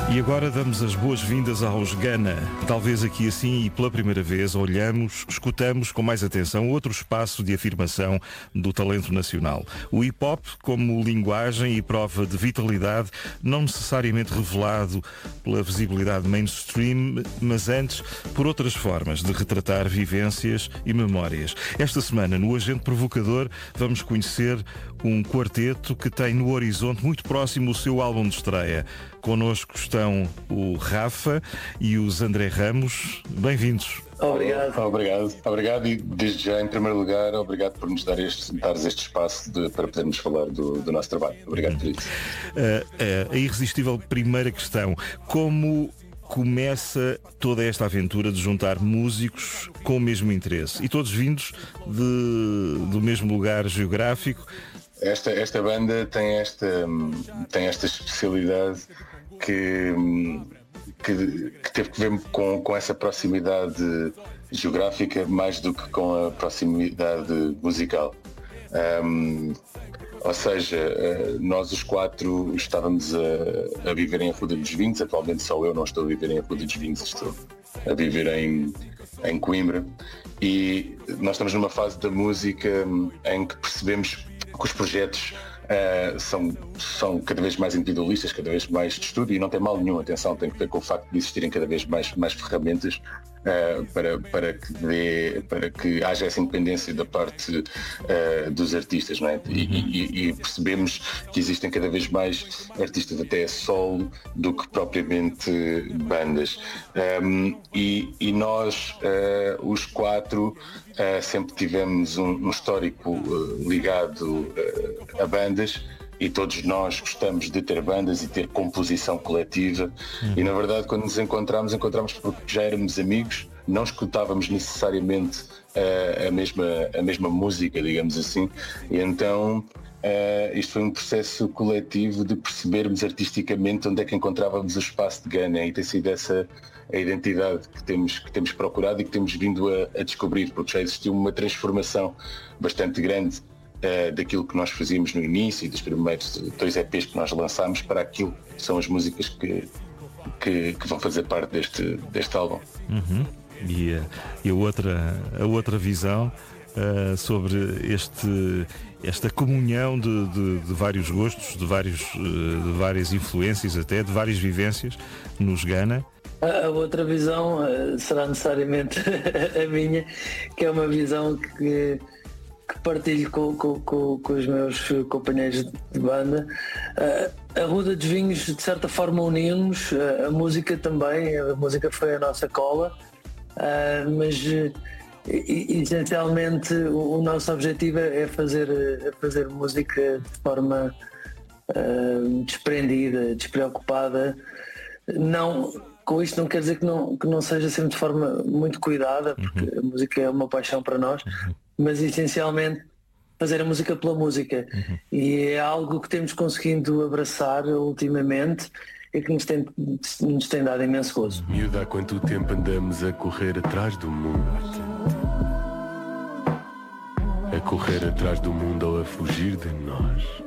E agora damos as boas-vindas aos Gana. Talvez aqui assim e pela primeira vez olhamos, escutamos com mais atenção outro espaço de afirmação do talento nacional. O hip-hop como linguagem e prova de vitalidade, não necessariamente revelado pela visibilidade mainstream, mas antes por outras formas de retratar vivências e memórias. Esta semana, no Agente Provocador, vamos conhecer um quarteto que tem no horizonte muito próximo o seu álbum de estreia. Connosco estão o Rafa e os André Ramos. Bem-vindos. Obrigado e desde já, em primeiro lugar, obrigado por nos dares este espaço para podermos falar do nosso trabalho. Obrigado por isso. A irresistível primeira questão: como começa toda esta aventura de juntar músicos com o mesmo interesse e todos vindos do mesmo lugar geográfico? Esta banda tem esta especialidade que teve que ver com essa proximidade geográfica mais do que com a proximidade musical. Ou seja, nós os quatro estávamos a viver em Arruda dos Vinhos. Atualmente só eu não estou a viver em Arruda dos Vinhos, estou a viver em Coimbra, e nós estamos numa fase da música em que percebemos que os projetos são cada vez mais individualistas, cada vez mais de estudo, e não tem mal nenhum, atenção, tem que ver com o facto de existirem cada vez mais ferramentas para que haja essa independência da parte dos artistas, não é? E percebemos que existem cada vez mais artistas até solo do que propriamente bandas, e nós os quatro sempre tivemos um histórico ligado a bandas, e todos nós gostamos de ter bandas e ter composição coletiva. E na verdade, quando nos encontramos porque já éramos amigos, não escutávamos necessariamente a mesma música, digamos assim, e então isto foi um processo coletivo de percebermos artisticamente onde é que encontrávamos o espaço de Gana, e tem sido essa a identidade que temos procurado e que temos vindo a descobrir, porque já existiu uma transformação bastante grande daquilo que nós fazíamos no início e dos primeiros 2 EPs que nós lançámos para aquilo que são as músicas que vão fazer parte deste álbum. E a outra visão sobre esta comunhão de vários gostos, de várias influências, até de várias vivências nos Gana. A outra visão será necessariamente a minha, que é uma visão que partilho com os meus companheiros de banda. A Arruda dos Vinhos de certa forma uniu-nos, a música também, a música foi a nossa cola, mas essencialmente o nosso objetivo é fazer música de forma desprendida, despreocupada. Com isto não quer dizer que não seja sempre de forma muito cuidada, porque a música é uma paixão para nós, mas essencialmente fazer a música pela música. E é algo que temos conseguido abraçar ultimamente e que nos tem dado imenso gozo. Miúda, há quanto tempo andamos a correr atrás do mundo? A correr atrás do mundo ou a fugir de nós?